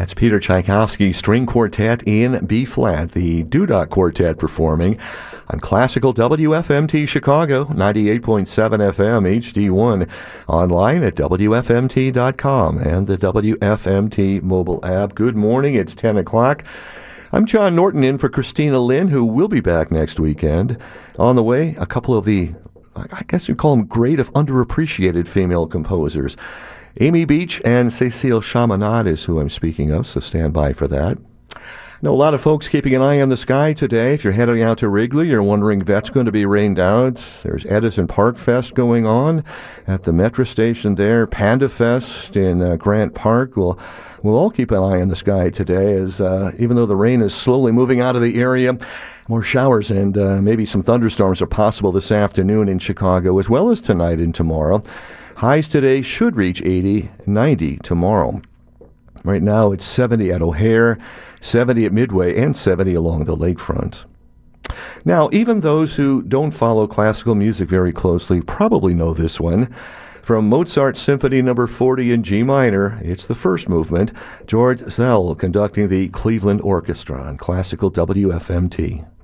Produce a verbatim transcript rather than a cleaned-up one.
That's Peter Tchaikovsky String Quartet in B-flat, the Dudok Quartet performing on Classical W F M T Chicago, ninety-eight point seven F M H D one, online at W F M T dot com and the W F M T mobile app. Good morning, it's ten o'clock. I'm John Norton in for Christina Lynn, who will be back next weekend. On the way, a couple of the, I guess you'd call them great if underappreciated female composers. Amy Beach and Cecile Chaminade is who I'm speaking of, so stand by for that. I know a lot of folks keeping an eye on the sky today. If you're heading out to Wrigley, you're wondering if that's going to be rained out. There's Edison Park Fest going on at the Metro station there. Panda Fest in uh, Grant Park. We'll, we'll all keep an eye on the sky today, as uh, even though the rain is slowly moving out of the area, more showers and uh, maybe some thunderstorms are possible this afternoon in Chicago, as well as tonight and tomorrow. Highs today should reach eighty, ninety tomorrow. Right now it's seventy at O'Hare, seventy at Midway, and seventy along the lakefront. Now, even those who don't follow classical music very closely probably know this one. From Mozart Symphony Number forty in G minor, it's the first movement. George Szell conducting the Cleveland Orchestra on Classical W F M T.